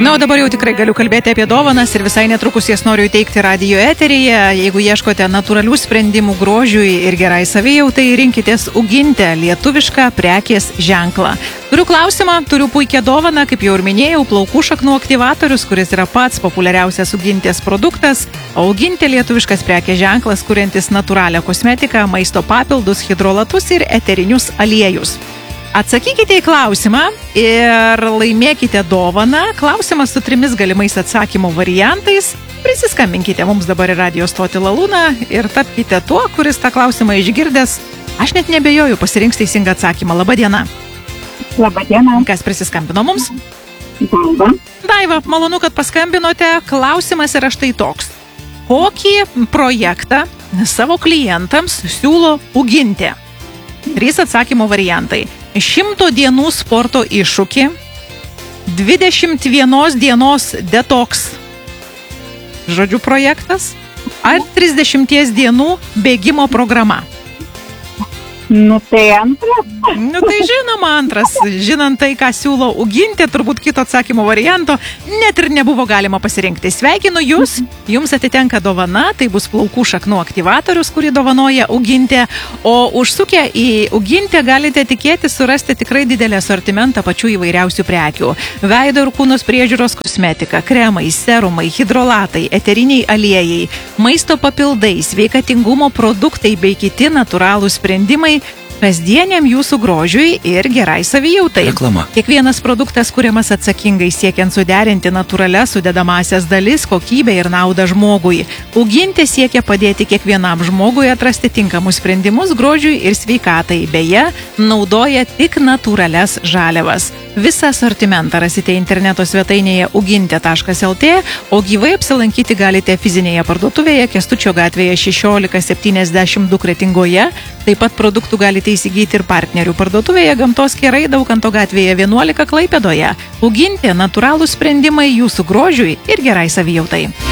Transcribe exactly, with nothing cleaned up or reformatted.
Na, o dabar jau tikrai galiu kalbėti apie dovanas ir visai netrukus jas noriu įteikti radijo eteryje. Jeigu ieškote natūralių sprendimų grožiui ir gerai savijautai, rinkitės Ugintė, lietuvišką prekės ženklą. Turiu klausimą, turiu puikią dovaną, kaip jau ir minėjau, plaukų šaknų aktyvatorius, kuris yra pats populiariausias Ugintės produktas. O Ugintė lietuviškas prekės ženklas, kuriantis natūralią kosmetiką, maisto papildus, hidrolatus ir eterinius aliejus. Atsakykite į klausimą ir laimėkite dovaną. Klausimas su trimis galimais atsakymų variantais. Prisiskambinkite mums dabar į radijo stotį Lalūną ir tapkite tuo, kuris tą klausimą išgirdęs. Aš net nebejoju, pasirinks teisingą atsakymą. Labą dieną. Labą dieną. Kas prisiskambino mums? Daiva. Daiva, malonu, kad paskambinote. Klausimas yra štai toks. Kokį projektą savo klientams siūlo Ugintė? Trys atsakymo variantai. Šimto dienų sporto iššūkį, dvidešimt vienos dienos detoks, žodžiu projektas, ar trisdešimties dienų bėgimo programa. Nu tai antras. Nu tai žinoma antras, žinant tai, ką siūlo Ugintė, turbūt kito atsakymo varianto net ir nebuvo galima pasirinkti. Sveikinu jūs, jums atitenka dovana, tai bus plaukų šaknų aktyvatorius, kurį dovanoja Ugintė, o užsukę į Ugintę galite tikėti surasti tikrai didelį asortimentą pačių įvairiausių prekių. Veido ir kūnos priežiūros kosmetika, kremai, serumai, hidrolatai, eteriniai aliejai, maisto papildai, sveikatingumo produktai bei kiti natūralūs sprendimai kasdieniam jūsų grožiui ir gerai savijautai. Reklama. Kiekvienas produktas kuriamas atsakingai siekiant suderinti natūralias sudedamąsias dalis, kokybę ir naudą žmogui. Ugintė siekia padėti kiekvienam žmogui atrasti tinkamus sprendimus grožiui ir sveikatai. Beje, naudoja tik natūralias žaliavas. Visą asortimentą rasite interneto svetainėje ugintė taškas lt, o gyvai apsilankyti galite fizinėje parduotuvėje Kęstučio gatvėje šešiolika septyniasdešimt du Kretingoje. Taip pat produktų galite įsigyti ir partnerių parduotuvėje Gamtos kerai Daukanto gatvėje vienuolika Klaipėdoje. Ugintė, natūralūs sprendimai jūsų grožiui ir gerai savijautai.